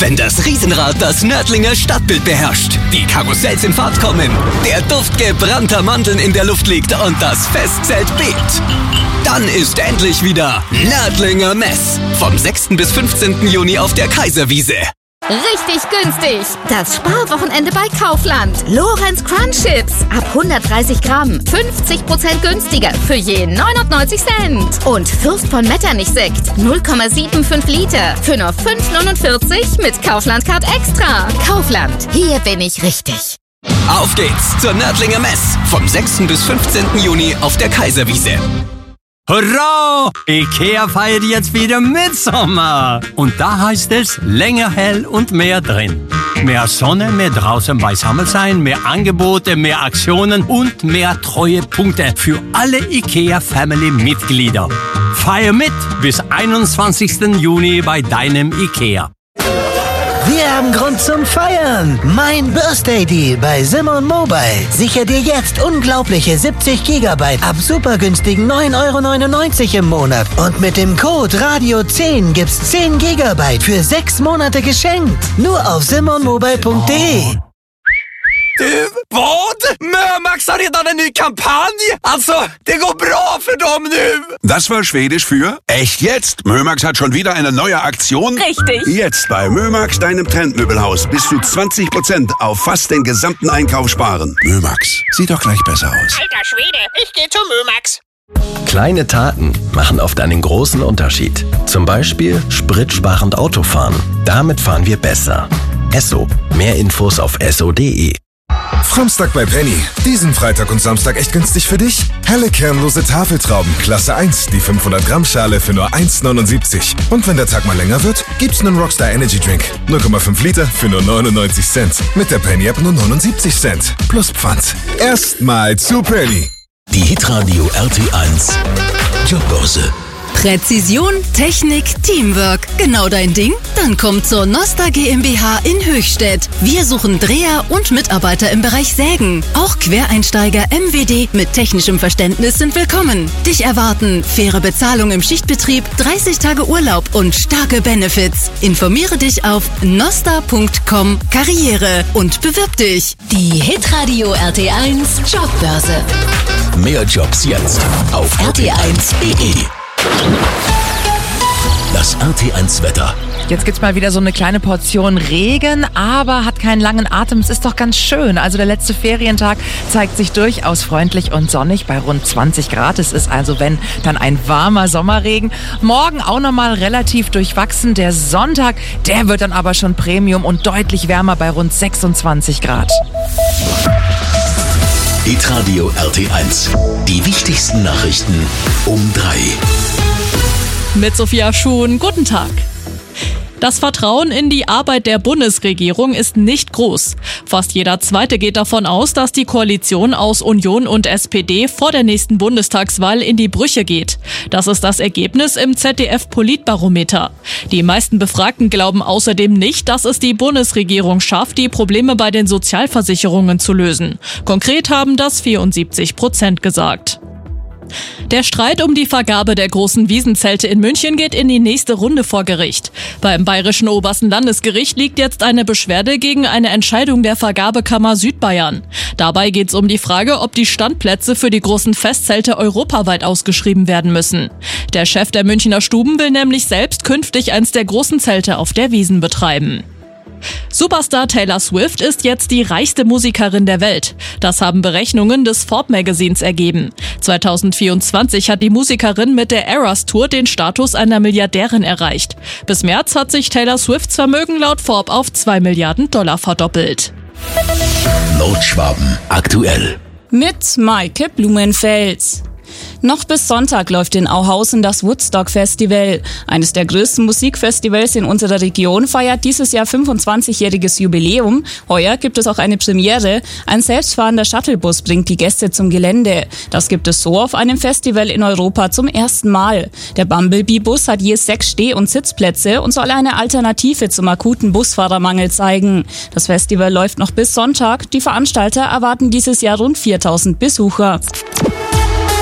wenn das Riesenrad das Nördlinger Stadtbild beherrscht, die Karussells in Fahrt kommen, der Duft gebrannter Mandeln in der Luft liegt und das Festzelt bebt. Dann ist endlich wieder Nördlinger Mess. Vom 6. bis 15. Juni auf der Kaiserwiese. Richtig günstig. Das Sparwochenende bei Kaufland. Lorenz Crunch Chips. Ab 130 Gramm. 50% günstiger. Für je 99 Cent. Und Fürst von Metternich Sekt. 0,75 Liter. Für nur 5,49 mit Kaufland Card Extra. Kaufland. Hier bin ich richtig. Auf geht's zur Nördlinger Mess. Vom 6. bis 15. Juni auf der Kaiserwiese. Hurra! Ikea feiert jetzt wieder Mitsommer. Und da heißt es länger hell und mehr drin. Mehr Sonne, mehr draußen beisammen sein, mehr Angebote, mehr Aktionen und mehr Treuepunkte für alle Ikea-Family-Mitglieder. Feier mit bis 21. Juni bei deinem Ikea. Wir haben Grund zum Feiern. Mein Birthday Deal bei Simon Mobile. Sicher dir jetzt unglaubliche 70 GB ab supergünstigen 9,99 € im Monat. Und mit dem Code Radio10 gibt's 10 GB für 6 Monate geschenkt. Nur auf simonmobile.de. Du, vad? Mömax har redan en ny kampanj. Alltså, det går bra för dem nu. Das war Schwedisch für echt jetzt. Mömax hat schon wieder eine neue Aktion. Richtig. Jetzt bei Mömax, deinem Trendmöbelhaus, bis zu 20% auf fast den gesamten Einkauf sparen. Mömax, sieht doch gleich besser aus. Alter Schwede, ich gehe zu Mömax. Kleine Taten machen oft einen großen Unterschied. Zum Beispiel spritsparend Autofahren. Damit fahren wir besser. Esso. Mehr Infos auf esso.de. Samstag bei Penny. Diesen Freitag und Samstag echt günstig für dich? Helle kernlose Tafeltrauben, Klasse 1, die 500 Gramm Schale für nur 1,79. Und wenn der Tag mal länger wird, gibt's einen Rockstar Energy Drink. 0,5 Liter für nur 99 Cent. Mit der Penny App nur 79 Cent. Plus Pfand. Erstmal zu Penny. Die Hitradio RT1 Jobbörse. Präzision, Technik, Teamwork. Genau dein Ding? Dann komm zur Nosta GmbH in Höchstädt. Wir suchen Dreher und Mitarbeiter im Bereich Sägen. Auch Quereinsteiger MWD mit technischem Verständnis sind willkommen. Dich erwarten faire Bezahlung im Schichtbetrieb, 30 Tage Urlaub und starke Benefits. Informiere dich auf nosta.com Karriere und bewirb dich. Die Hitradio RT1 Jobbörse. Mehr Jobs jetzt auf rt1.de. Das RT1 Wetter. Jetzt gibt's mal wieder so eine kleine Portion Regen, aber hat keinen langen Atem. Es ist doch ganz schön. Also der letzte Ferientag zeigt sich durchaus freundlich und sonnig bei rund 20 Grad. Es ist also, wenn, dann ein warmer Sommerregen. Morgen auch nochmal relativ durchwachsen. Der Sonntag, der wird dann aber schon Premium und deutlich wärmer bei rund 26 Grad. Hitradio RT1. Die wichtigsten Nachrichten um 3. Mit Sophia Schuhn, guten Tag. Das Vertrauen in die Arbeit der Bundesregierung ist nicht groß. Fast jeder Zweite geht davon aus, dass die Koalition aus Union und SPD vor der nächsten Bundestagswahl in die Brüche geht. Das ist das Ergebnis im ZDF-Politbarometer. Die meisten Befragten glauben außerdem nicht, dass es die Bundesregierung schafft, die Probleme bei den Sozialversicherungen zu lösen. Konkret haben das 74% gesagt. Der Streit um die Vergabe der großen Wiesenzelte in München geht in die nächste Runde vor Gericht. Beim Bayerischen Obersten Landesgericht liegt jetzt eine Beschwerde gegen eine Entscheidung der Vergabekammer Südbayern. Dabei geht es um die Frage, ob die Standplätze für die großen Festzelte europaweit ausgeschrieben werden müssen. Der Chef der Münchner Stuben will nämlich selbst künftig eins der großen Zelte auf der Wiesn betreiben. Superstar Taylor Swift ist jetzt die reichste Musikerin der Welt. Das haben Berechnungen des Forbes-Magazins ergeben. 2024 hat die Musikerin mit der Eras Tour den Status einer Milliardärin erreicht. Bis März hat sich Taylor Swifts Vermögen laut Forbes auf $2 Milliarden verdoppelt. Nordschwaben aktuell. Mit Maike Blumenfels. Noch bis Sonntag läuft in Auhausen das Woodstock Festival. Eines der größten Musikfestivals in unserer Region feiert dieses Jahr 25-jähriges Jubiläum. Heuer gibt es auch eine Premiere. Ein selbstfahrender Shuttlebus bringt die Gäste zum Gelände. Das gibt es so auf einem Festival in Europa zum ersten Mal. Der Bumblebee-Bus hat je 6 Steh- und Sitzplätze und soll eine Alternative zum akuten Busfahrermangel zeigen. Das Festival läuft noch bis Sonntag. Die Veranstalter erwarten dieses Jahr rund 4.000 Besucher.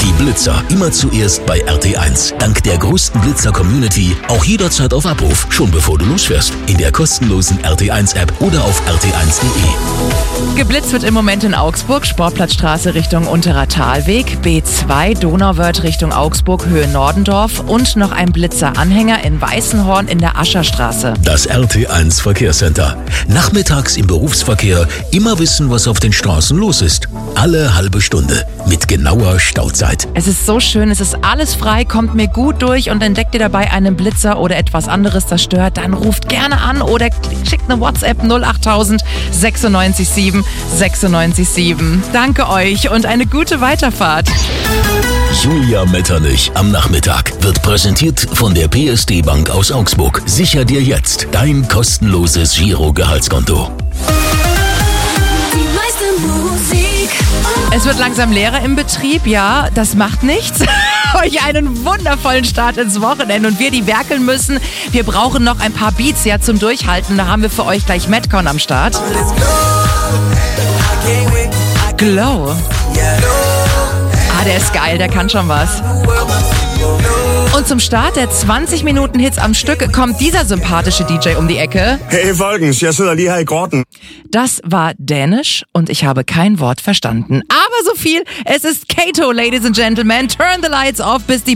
Die Blitzer immer zuerst bei RT1. Dank der größten Blitzer-Community auch jederzeit auf Abruf, schon bevor du losfährst. In der kostenlosen RT1-App oder auf rt1.de. Geblitzt wird im Moment in Augsburg, Sportplatzstraße Richtung Unterer Talweg, B2 Donauwörth Richtung Augsburg, Höhe Nordendorf und noch ein Blitzer-Anhänger in Weißenhorn in der Ascherstraße. Das RT1 Verkehrscenter. Nachmittags im Berufsverkehr immer wissen, was auf den Straßen los ist. Alle halbe Stunde mit genauer Stauzeit. Es ist so schön, es ist alles frei, kommt mir gut durch und entdeckt ihr dabei einen Blitzer oder etwas anderes, das stört, dann ruft gerne an oder schickt eine WhatsApp 08000 96 7 96 7. Danke euch und eine gute Weiterfahrt. Julia Metternich am Nachmittag wird präsentiert von der PSD Bank aus Augsburg. Sicher dir jetzt dein kostenloses Giro-Gehaltskonto. Es wird langsam leerer im Betrieb, ja, das macht nichts. Euch einen wundervollen Start ins Wochenende und wir, die werkeln müssen, wir brauchen noch ein paar Beats ja zum Durchhalten. Da haben wir für euch gleich Madcon am Start. Glow. Der ist geil, der kann schon was. Und zum Start der 20 Minuten Hits am Stück kommt dieser sympathische DJ um die Ecke. Hey, folkens, jeg sidder lige her i grotten. Das war Dänisch und ich habe kein Wort verstanden. Aber so viel, es ist Kato, Ladies and Gentlemen. Turn the lights off, bis die